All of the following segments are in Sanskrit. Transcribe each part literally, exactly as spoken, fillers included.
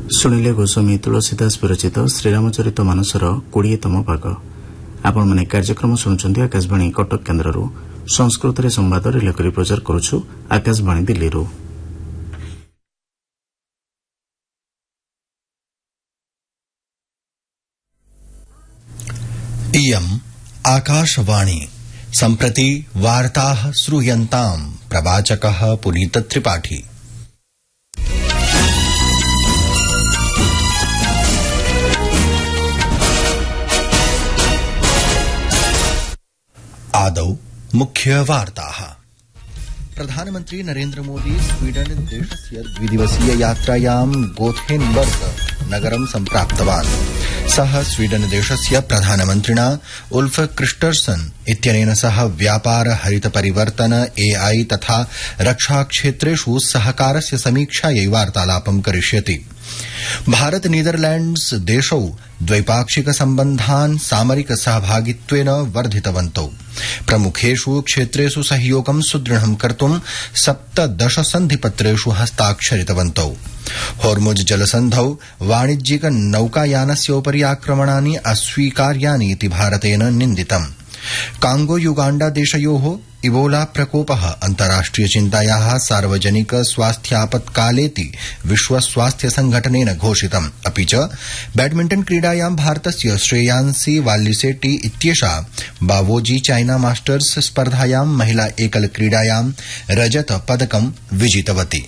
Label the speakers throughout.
Speaker 1: ଶୁଣିଲେ ଗୋସ୍ୱାମୀ ତୁଳସୀଦାସ ବିରଚିତ ଶ୍ରୀରାମଚରିତ ମାନସର କୋଡ଼ିଏତମ ଭାଗ। ଆପଣମାନେ କାର୍ଯ୍ୟକ୍ରମ ଶୁଣୁଛନ୍ତି ଆକାଶବାଣୀ କଟକ କେନ୍ଦ୍ରରୁ। ସଂସ୍କୃତରେ ସମ୍ବାଦ ରିଲେ କରି ପ୍ରଚାର କରୁଛୁ ଆକାଶବାଣୀ ଦିଲ୍ଲୀରୁ।
Speaker 2: इयम् आकाशवाणी सम्प्रति वार्ताः श्रूयन्ताम् प्रवाचकः पुनीत त्रिपाठी। आदौ मुख्य वार्ताः। प्रधानमन्त्री नरेन्द्र मोदी स्वीडन देशस्य द्विदिवसीय यात्रायां गोथेनबर्ग नगरं सम्प्राप्तवान्। सः स्वीडन देशस्य प्रधानमन्त्रिणा उल्फ क्रिस्टर्सन इत्यनेन सह व्यापार हरित परिवर्तन एआई तथा रक्षा क्षेत्रेषु सहकारस्य समीक्षायै वार्तालापं करिष्यति। भारत नीदरलैंड्स देशौ द्वैपाक्षिक सम्बन्धान् सामरिक सहभागित्वेन वर्धितवन्तौ। प्रमुखेषु क्षेत्रेषु सहयोगं सुदृढं कर्तुं सप्तदश सन्धिपत्रेषु हस्ताक्षरितवन्तौ। होर्मुज जलसन्धौ वाणिज्यिक नौकायानस्योपरि आक्रमणानि अस्वीकार्यानि इति भारतेन निन्दितम्। कांगो युगांडा देशयोः इबोला प्रकोपः अन्ताराष्ट्रिय चिन्तायाः सार्वजनिक स्वास्थ्यापत्कालेति विश्व स्वास्थ्य संघटनेन घोषितम्। अपि च बैडमिण्टन क्रीडायां भारतस्य श्रेयांसी वाल्लिसेट्टी इत्येषा बावोजी चाइना मास्टर्स स्पर्धायां महिला एकल क्रीडायां रजत पदकं विजितवती।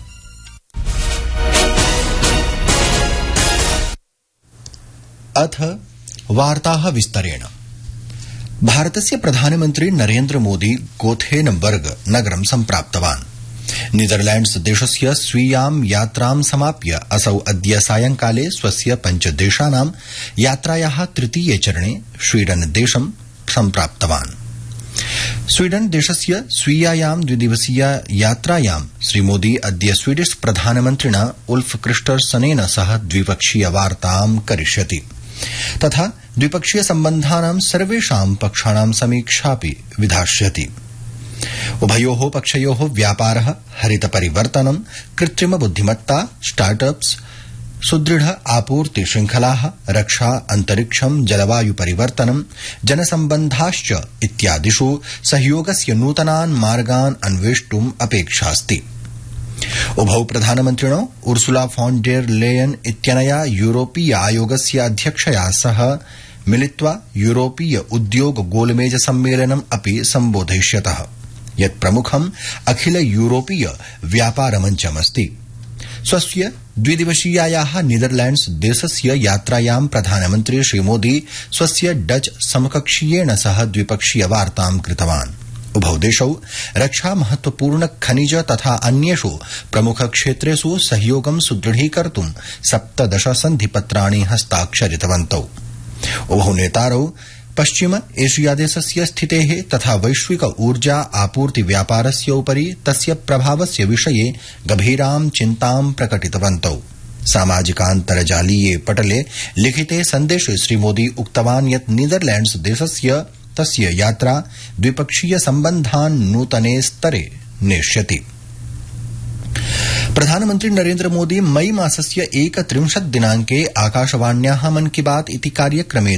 Speaker 2: अथ वार्ताः विस्तरेण। भारतस्य प्रधानमन्त्री नरेन्द्र मोदी गोथेनबर्ग नगरं सम्प्राप्तवान्। नीदरलैंड्स देशस्य स्वीयां यात्रां समाप्य असौ अद्य सायंकाले स्वस्य पञ्चदेशानां यात्रायाः तृतीये चरणे स्वीडन देशं सम्प्राप्तवान्। स्वीडन देशस्य स्वीयायां द्विदिवसीय यात्रायां श्रीमोदी अद्य स्वीडिश प्रधानमन्त्रिणा उल्फ क्रिस्टर्सनेन सह द्विपक्षीय वार्तां करिष्यति तथा द्विपक्षीय सम्बन्धानां सर्वेषां पक्षाणां समीक्षापि विधास्यति। उभयोः पक्षयोः व्यापारः हरित परिवर्तनं कृत्रिम बुद्धिमत्ता स्टार्टअप्स सुदृढ़ आपूर्ति श्रृंखलाः रक्षा अंतरिक्षं जलवायु परिवर्तनं जनसम्बन्धाश्च इत्यादिषु सहयोगस्य नूतनान् मार्गान् अन्वेष्टुम् अपेक्षास्ति। उभौ प्रधानमन्त्रिणौ उर्सुला फॉन डेर लेयन इत्यनया यूरोपीय आयोगस्य अध्यक्षया सह मिलित्वा यूरोपीय उद्योग गोलमेज सम्मेलनम् अपि सम्बोधयिष्यतः, यत् प्रमुखम् अखिल यूरोपीय व्यापार मञ्चमस्ति। स्वस्य द्विदिवसीयायाः नीदरलैंड्स देशस्य यात्रायां प्रधानमन्त्री श्रीमोदी स्वस्य डच समकक्षीयेण सह द्विपक्षीय वार्तां कृतवान्। उभौ देशौ रक्षा महत्वपूर्ण खनिज तथा अन्येषु प्रमुख क्षेत्रेषु सहयोगं सुदृढीकर्तुं सप्तदश सन्धिपत्राणि हस्ताक्षरितवन्तौ। उभौ नेतारौ पश्चिम एशिया देशस्य स्थितेः तथा वैश्विक ऊर्जा आपूर्ति व्यापारस्य उपरि तस्य प्रभावस्य विषये गभीरां चिन्तां प्रकटितवन्तौ। सामाजिकान्तर्जालीये पटले लिखिते सन्देशे श्रीमोदी उक्तवान् यत् नीदरलैंड्स देशस्य तस्य यात्रा द्विपक्षीय सम्बन्धान् नूतने स्तरे नेष्यति। प्रधानमन्त्री नरेन्द्र मोदी मई मासस्य एकत्रिंशत् दिनांके आकाशवाण्याः मन की बात इति कार्यक्रमे